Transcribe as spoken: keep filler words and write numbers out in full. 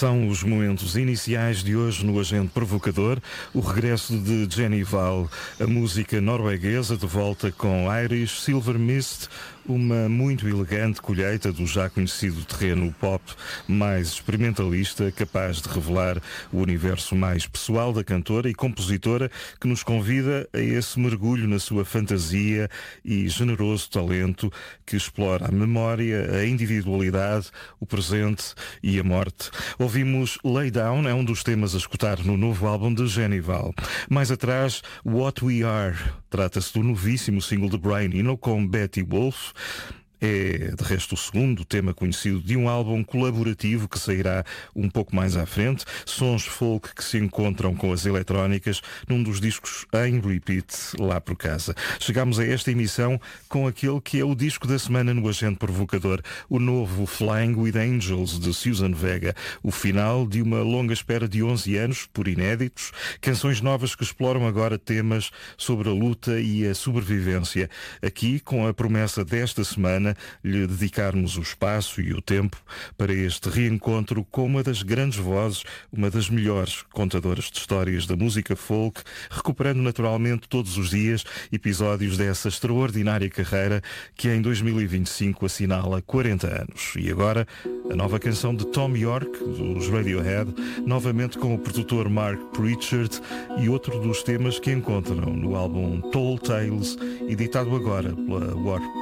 São os momentos iniciais de hoje no Agente Provocador, o regresso de Jenny Val, a música norueguesa de volta com Irish Silver Mist, uma muito elegante colheita do já conhecido terreno pop mais experimentalista, capaz de revelar o universo mais pessoal da cantora e compositora, que nos convida a esse mergulho na sua fantasia e generoso talento que explora a memória, a individualidade, o presente e a morte. Ouvimos Lay Down, é um dos temas a escutar no novo álbum de Jenny Val. Mais atrás, What We Are. Trata-se do novíssimo single de Brian Eno com Betty Wolf. É, de resto, o segundo tema conhecido de um álbum colaborativo que sairá um pouco mais à frente. Sons folk que se encontram com as eletrónicas num dos discos em repeat lá por casa. Chegamos a esta emissão com aquele que é o disco da semana no Agente Provocador, o novo Flying with Angels de Susan Vega. O final de uma longa espera de onze anos por inéditos. Canções novas que exploram agora temas sobre a luta e a sobrevivência. Aqui, com a promessa desta semana, lhe dedicarmos o espaço e o tempo para este reencontro com uma das grandes vozes, uma das melhores contadoras de histórias da música folk, recuperando naturalmente todos os dias episódios dessa extraordinária carreira que em dois mil e vinte e cinco assinala quarenta anos. E agora, a nova canção de Thom Yorke, dos Radiohead, novamente com o produtor Mark Pritchard, e outro dos temas que encontram no álbum Tall Tales, editado agora pela Warp